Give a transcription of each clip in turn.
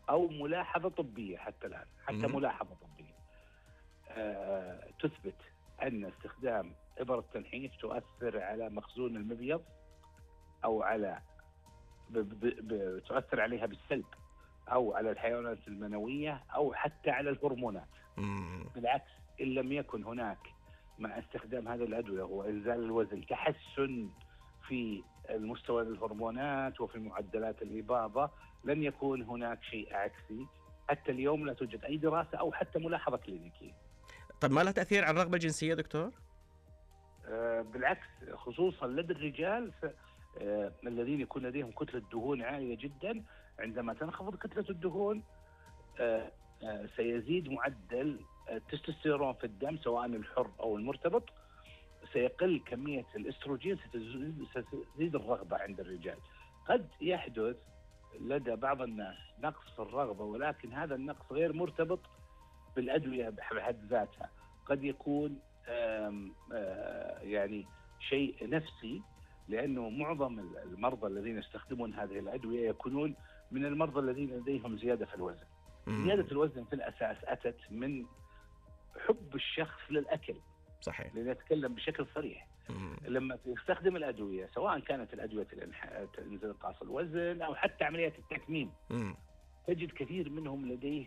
أو ملاحظة طبية حتى الآن، حتى ملاحظة طبية تثبت أن استخدام إبر التنحيف تؤثر على مخزون المبيض أو على تؤثر عليها بالسلب أو على الحيوانات المنوية أو حتى على الهرمونات. بالعكس، إن لم يكن هناك مع استخدام هذه الأدوية وإنزال الوزن تحسن في المستوى الهرمونات وفي معدلات الإباضة، لن يكون هناك شيء عكسي. حتى اليوم لا توجد أي دراسة أو حتى ملاحظة كلينيكية. طب ما له تأثير على الرغبة الجنسية دكتور؟ بالعكس، خصوصا لدى الرجال الذين يكون لديهم كتلة دهون عالية جدا، عندما تنخفض كتلة الدهون سيزيد معدل التستوستيرون في الدم سواء الحر أو المرتبط، سيقل كمية الاستروجين، ستزيد الرغبة عند الرجال. قد يحدث لدى بعض الناس نقص في الرغبة، ولكن هذا النقص غير مرتبط بالأدوية بحد ذاتها، قد يكون يعني شيء نفسي، لأنه معظم المرضى الذين يستخدمون هذه الأدوية يكونون من المرضى الذين لديهم زيادة في الوزن. زيادة الوزن في الأساس أتت من حب الشخص للأكل. صحيح. لنتكلم بشكل صريح. لما تستخدم الأدوية، سواء كانت الأدوية إنقاص الوزن أو حتى عمليات التكميم، تجد كثير منهم لديه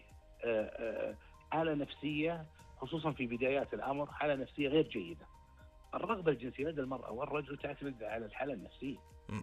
حالة نفسية، خصوصا في بدايات الأمر، حالة نفسية غير جيدة. الرغبة الجنسية لدى المرأة والرجل تعتمد على الحالة النفسية.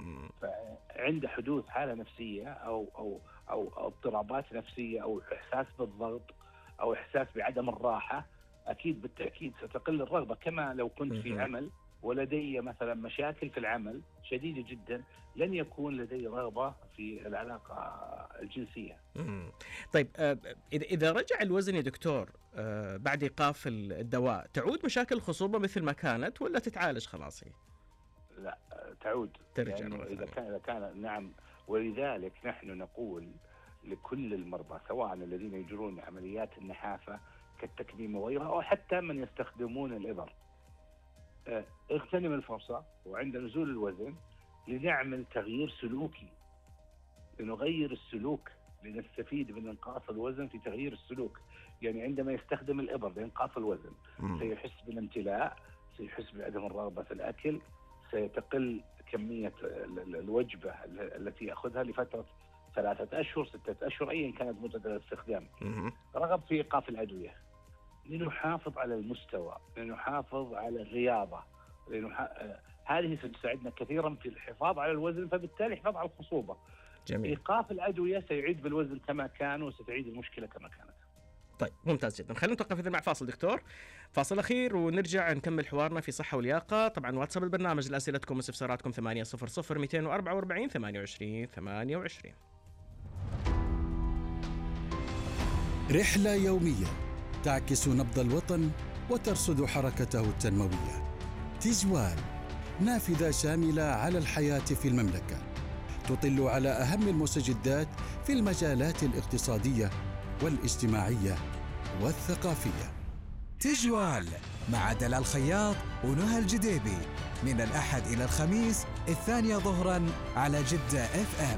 فعند حدوث حالة نفسية أو اضطرابات نفسية أو إحساس بالضغط أو إحساس بعدم الراحة، أكيد بالتأكيد ستقل الرغبة. كما لو كنت في عمل ولدي مثلا مشاكل في العمل شديدة جدا، لن يكون لدي رغبة في العلاقة الجنسية. طيب، إذا رجع الوزن يا دكتور بعد إيقاف الدواء، تعود مشاكل الخصوبة مثل ما كانت ولا تتعالج خلاص؟ لا، تعود، ترجع يعني إذا كان نعم. ولذلك نحن نقول لكل المرضى، سواء الذين يجرون عمليات النحافة كالتكميم وغيرها أو حتى من يستخدمون الإبر، اغتنم الفرصة وعند نزول الوزن لنعمل تغيير سلوكي، لنغير السلوك، لنستفيد من انقاص الوزن في تغيير السلوك. يعني عندما يستخدم الإبر لإنقاص الوزن سيحس بالامتلاء، سيحس بعدم الرغبة في الأكل، سيتقل كمية الوجبة التي يأخذها لفترة 3 أشهر 6 أشهر أيا كانت مدة الاستخدام. رغب في إيقاف الأدوية لنحافظ على المستوى، لنحافظ على الرياضة، هذه ستساعدنا كثيرا في الحفاظ على الوزن، فبالتالي الحفاظ على الخصوبة. جميل. إيقاف الأدوية سيعيد بالوزن كما كان وستعيد المشكلة كما كانت. طيب، ممتاز جدا. خلينا نتوقف إذن مع فاصل دكتور، فاصل أخير، ونرجع نكمل حوارنا في صحة ولياقة. طبعا واتساب البرنامج لأسئلتكم واستفساراتكم 800 244 28 28. رحلة يومية تعكس نبض الوطن وترصد حركته التنموية. تجوال، نافذة شاملة على الحياة في المملكة، تطل على أهم المستجدات في المجالات الاقتصادية والاجتماعية والثقافية. تجوال مع دلال خياط ونهى الجديبي، من الأحد إلى الخميس 2 ظهرا على جدة FM.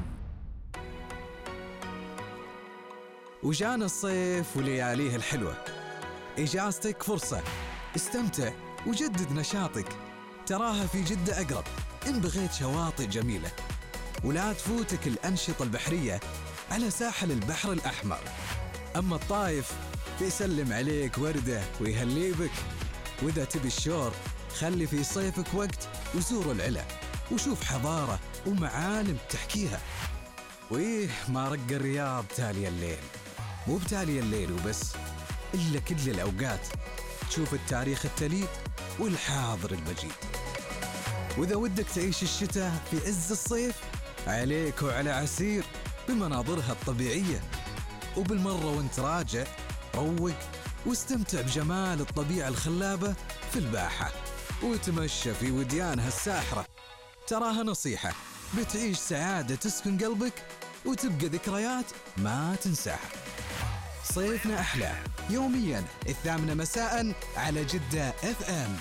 وجانا الصيف ولياليه الحلوة، إجازتك فرصة، استمتع وجدد نشاطك، تراها في جدة أقرب إن بغيت شواطئ جميلة. ولا تفوتك الأنشطة البحرية على ساحل البحر الأحمر. أما الطايف بيسلم عليك وردة ويهلي بك. وإذا تبي الشور، خلي في صيفك وقت وزور العلا وشوف حضارة ومعالم تحكيها. وإيه ما رق الرياض تالي الليل، مو بتالي الليل وبس، إلا كل الأوقات تشوف التاريخ التليد والحاضر المجيد. وإذا ودك تعيش الشتاء في عز الصيف، عليك وعلى عسير بمناظرها الطبيعية. وبالمرة وانت راجع، روق واستمتع بجمال الطبيعة الخلابة في الباحة، وتمشى في وديانها الساحرة. تراها نصيحة بتعيش سعادة تسكن قلبك وتبقى ذكريات ما تنساها. صيفنا أحلى، يومياً 8 مساء على جدة FM.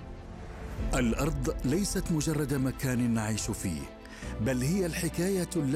الأرض ليست مجرد مكان نعيش فيه، بل هي الحكاية